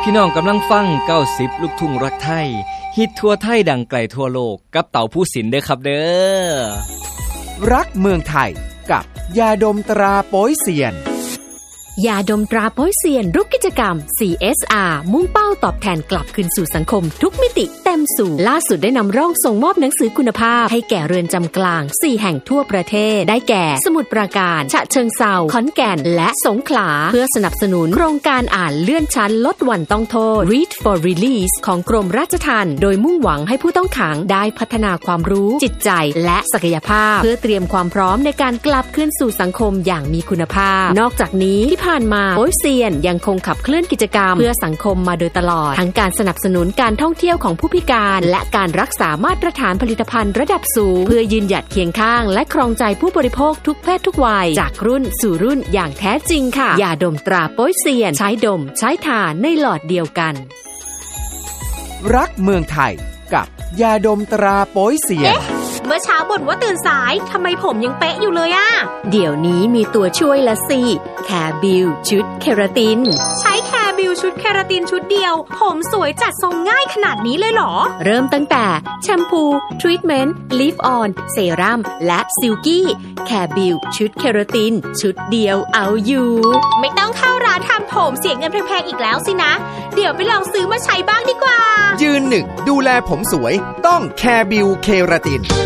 พี่น้องกำลังฟัง90ลูกทุ่งรักไทยฮิตทั่วไทยดังไกลทั่วโลกกับเต่าผู้ศิลป์เด้อครับเด้อรักเมืองไทยกับยาดมตราโป๊ยเซียนยาดมตราโป๊ยเซียนรุกกิจกรรม CSR มุ่งเป้าตอบแทนกลับคืนสู่สังคมทุกมิติเต็มสูบล่าสุดได้นำร่องส่งมอบหนังสือคุณภาพให้แก่เรือนจำกลาง4แห่งทั่วประเทศได้แก่สมุทรปราการฉะเชิงเทราขอนแก่นและสงขลาเพื่อสนับสนุนโครงการอ่านเลื่อนชั้นลดวันต้องโทษ Read for Release ของกรมราชทัณฑ์โดยมุ่งหวังให้ผู้ต้องขังได้พัฒนาความรู้จิตใจและศักยภาพเพื่อเตรียมความพร้อมในการกลับคืนสู่สังคมอย่างมีคุณภาพนอกจากนี้ที่ผ่านมาโป๊ยเซียนยังคงขับเคลื่อนกิจกรรมเพื่อสังคมมาโดยตลอดทั้งการสนับสนุนการท่องเที่ยวของผู้พิการและการรักษามาตรฐานผลิตภัณฑ์ระดับสูงเพื่อยืนหยัดเคียงข้างและครองใจผู้บริโภคทุกเพศทุกวัยจากรุ่นสู่รุ่นอย่างแท้จริงค่ะยาดมตราโป๊ยเซียนใช้ดมใช้ทาในหลอดเดียวกันรักเมืองไทยกับยาดมตราโป๊ยเซียนเมื่อเช้าบ่นว่าตื่นสายทำไมผมยังเป๊ะอยู่เลยอะเดี๋ยวนี้มีตัวช่วยละสิแคร์บิวชุดเคราตินใช้แคร์บิวชุดเคราตินชุดเดียวผมสวยจัดทรงง่ายขนาดนี้เลยเหรอเริ่มตั้งแต่แชมพูทรีทเมนต์ลิฟออนเซรั่มและซิลกี้แคร์บิวชุดเคราตินชุดเดียวเอาอยู่ไม่ต้องเข้าร้านทำผมเสียเงินแพงๆอีกแล้วสินะเดี๋ยวไปลองซื้อมาใช้บ้างดีกว่ายืนหนึ่งดูแลผมสวยต้องแคร์บิวเคราติน